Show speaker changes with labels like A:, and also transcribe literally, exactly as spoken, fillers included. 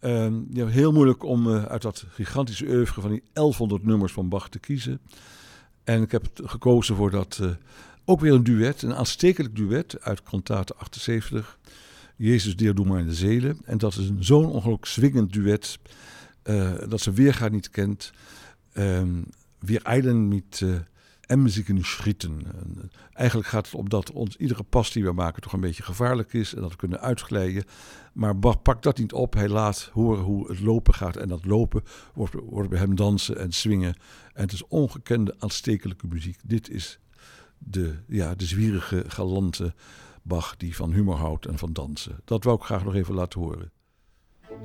A: Um, ja, heel moeilijk om uh, uit dat gigantische oeuvre van die elfhonderd nummers van Bach te kiezen. En ik heb gekozen voor dat uh, ook weer een duet, een aanstekelijk duet uit Cantate achtenzeventig. Jezus, deer du meine Seele. En dat is een zo'n ongelooflijk swingend duet uh, dat ze weerga niet kent. Um, wir eilen mit uh, emsigen Schritten. Uh, eigenlijk gaat het om dat ons iedere pas die we maken toch een beetje gevaarlijk is en dat we kunnen uitglijden. Maar Bach pakt dat niet op. Hij laat horen hoe het lopen gaat. En dat lopen wordt, wordt bij hem dansen en swingen. En het is ongekende, aanstekelijke muziek. Dit is de, ja, de zwierige, galante Bach die van humor houdt en van dansen. Dat wou ik graag nog even laten horen.